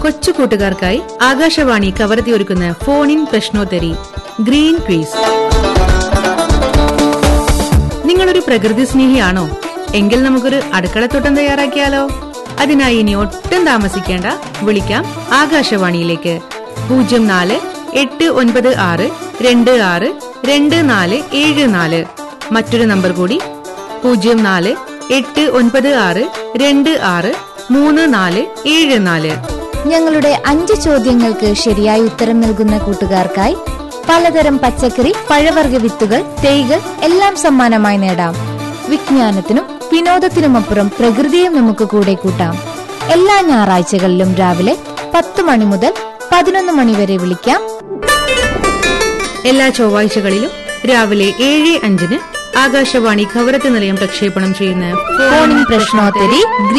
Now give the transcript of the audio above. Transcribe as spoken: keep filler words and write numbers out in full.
കൊച്ചു കൂട്ടുകാർക്കായി Akashvani കവർത്തിയൊരുക്കുന്ന phone in പ്രശ്നോത്തരി green quiz. നിങ്ങളൊരു പ്രകൃതി സ്നേഹിയാണോ? എങ്കിൽ നമുക്കൊരു അടുക്കളത്തോട്ടം തയ്യാറാക്കിയാലോ? അതിനായി ഇനി ഒട്ടും താമസിക്കേണ്ട, വിളിക്കാം ആകാശവാണിയിലേക്ക്. പൂജ്യം നാല് എട്ട് ഒൻപത് ആറ് രണ്ട് ആറ് രണ്ട് നാല് ഏഴ് നാല്. മറ്റൊരു നമ്പർ കൂടി, പൂജ്യം നാല് എട്ട് ഒൻപത് ആറ് രണ്ട് ആറ് മൂന്ന് നാല് ഏഴ് നാല്. ഞങ്ങളുടെ അഞ്ച് ചോദ്യങ്ങൾക്ക് ശരിയായ ഉത്തരം നൽകുന്ന കൂട്ടുകാർക്കായി പലതരം പച്ചക്കറി, പഴവർഗ വിത്തുകൾ, തൈകൾ എല്ലാം സമ്മാനമായി നേടാം. വിജ്ഞാനത്തിനും വിനോദത്തിനുമപ്പുറം പ്രകൃതിയും നമുക്ക് കൂടെ കൂട്ടാം. എല്ലാ ഞായറാഴ്ചകളിലും രാവിലെ പത്ത് മണി മുതൽ പതിനൊന്ന് മണി വരെ വിളിക്കാം. എല്ലാ ചൊവ്വാഴ്ചകളിലും രാവിലെ ഏഴ് അഞ്ചിന് ആകാശവാണി കവരത്തി നിലയം പ്രക്ഷേപണം ചെയ്യുന്ന ഫോൺ ഇൻ പ്രശ്നോത്തരി